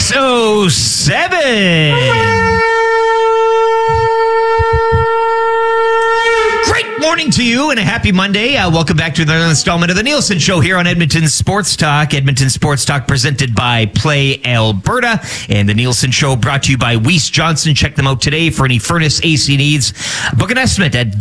6:07. Great morning to you and a happy Monday. Welcome back to another installment of the Nielsen Show here on Edmonton Sports Talk. Edmonton Sports Talk presented by Play Alberta. And the Nielsen Show brought to you by Weiss Johnson. Check them out today for any furnace AC needs. Book an estimate at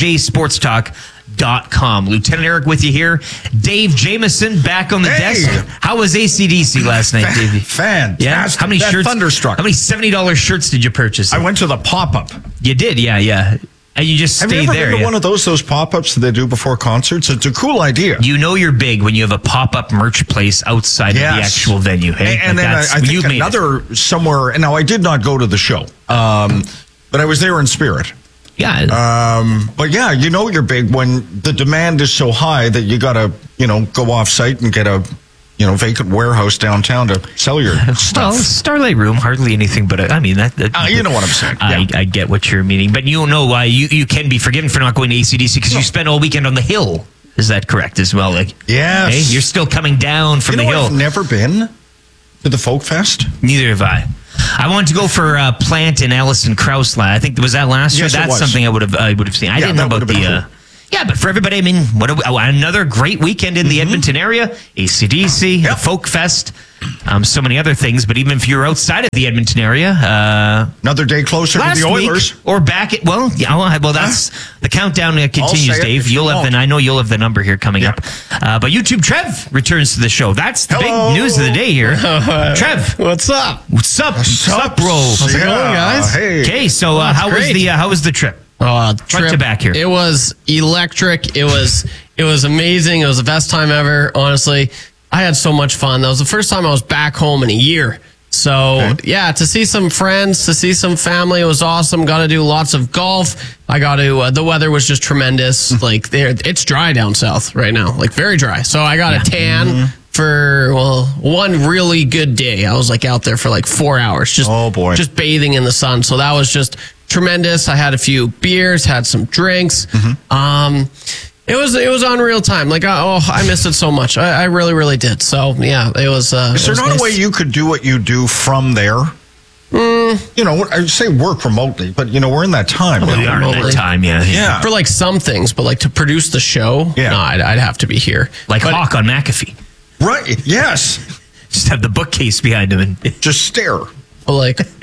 WJSportsTalk.com. Lieutenant Eric with you here. Dave Jameson back on the desk. How was AC/DC last night, Davey? Fantastic. Yeah? How many shirts? Thunderstruck. How many $70 shirts did you purchase? I went to the pop-up. You did, yeah. And you just Have stayed you ever there. been to one of those pop-ups that they do before concerts? It's a cool idea. You know you're big when you have a pop-up merch place outside of the actual venue. Hey? And then I think another somewhere. And now I did not go to the show, but I was there in spirit. Yeah. But yeah, you know you're big when the demand is so high that you got to, go off-site and get a, vacant warehouse downtown to sell your stuff. Well, Starlight Room, hardly anything, but that you know what I'm saying. I get what you're meaning, but you know why you can be forgiven for not going to AC/DC because you spent all weekend on the hill. Is that correct as well? Yes. Hey, you're still coming down from the hill. I've never been to the Folk Fest. Neither have I. I wanted to go for Plant and Alison Krauss. I think was that last year. Yes, That's something I would have seen. I didn't know about the. Cool. Yeah, but for everybody, I mean, another great weekend in the Edmonton area. AC/DC, the Folk Fest, so many other things. But even if you're outside of the Edmonton area, another day closer to the Oilers, or back at that's the countdown continues. Dave, I know you'll have the number here coming up. But YouTube Trev returns to the show. That's the big news of the day here. Trev, what's up? What's up, bro? How's it going, guys? Hey. Okay, so how was the trip? Front to back here. It was electric. It was amazing. It was the best time ever. Honestly, I had so much fun. That was the first time I was back home in a year. So to see some friends, to see some family, it was awesome. Got to do lots of golf. I got to. The weather was just tremendous. It's dry down south right now, very dry. So I got a tan. For one really good day. I was out there for 4 hours, just bathing in the sun. So that was just tremendous. I had a few beers, had some drinks. It was unreal time. I missed it so much. I really, really did. So yeah, it was. Is there not a way you could do what you do from there? I say work remotely, but we're in that time. We are in that time, yeah. For some things, but to produce the show, no, I'd have to be here. Hawk on McAfee. Right, yes. Just have the bookcase behind him and just stare. All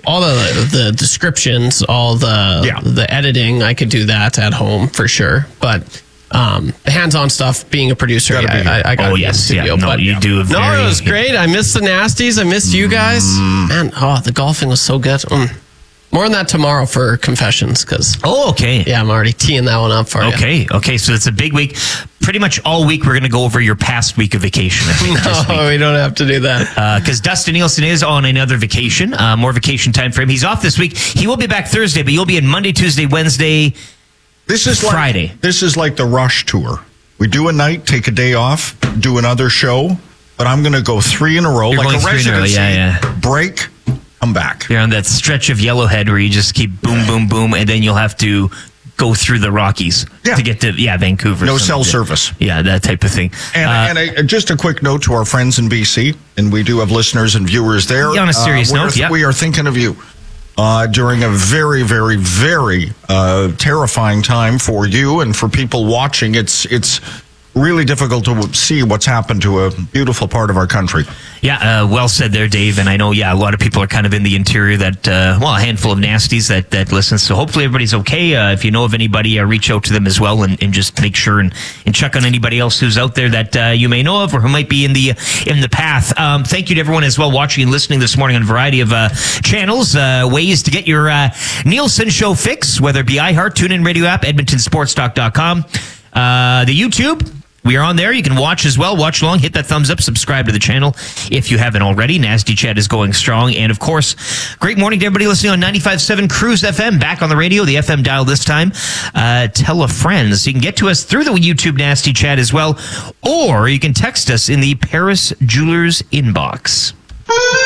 the descriptions, all the editing, I could do that at home for sure. But the hands-on stuff, being a producer, I got to be in the studio. No, you do. It was great. I missed the Nasties. I missed you guys. Man, the golfing was so good. More on that tomorrow for confessions. Okay. Yeah, I'm already teeing that one up for you. Okay. So it's a big week. Pretty much all week, we're going to go over your past week of vacation. No, we don't have to do that. Because Dustin Nielsen is on another vacation. More vacation time for him. He's off this week. He will be back Thursday, but you'll be in Monday, Tuesday, Wednesday, Friday. This is like the Rush tour. We do a night, take a day off, do another show, but I'm going to go 3 in a row, You're like a residency. Break. Come back. You're on that stretch of Yellowhead where you just keep boom, boom, boom, and then you'll have to go through the Rockies to get to Vancouver. No cell service. Yeah, that type of thing. And just a quick note to our friends in BC, and we do have listeners and viewers there. On a serious note, we are thinking of you during a very, very, very terrifying time for you and for people watching. It's really difficult to see what's happened to a beautiful part of our country. Yeah, well said there, Dave. And I know, a lot of people are kind of in the interior that, a handful of nasties that listen. So hopefully everybody's okay. If you know of anybody, reach out to them as well and just make sure and check on anybody else who's out there that you may know of or who might be in the path. Thank you to everyone as well watching and listening this morning on a variety of channels. Ways to get your Nielsen Show fix, whether it be iHeart, TuneIn Radio app, EdmontonSportsTalk.com, the YouTube. We are on there. You can watch as well. Watch along. Hit that thumbs up. Subscribe to the channel if you haven't already. Nasty Chat is going strong. And, of course, great morning to everybody listening on 95.7 Cruise FM. Back on the radio, the FM dial this time. Tell a friend. So you can get to us through the YouTube Nasty Chat as well. Or you can text us in the Paris Jewelers inbox.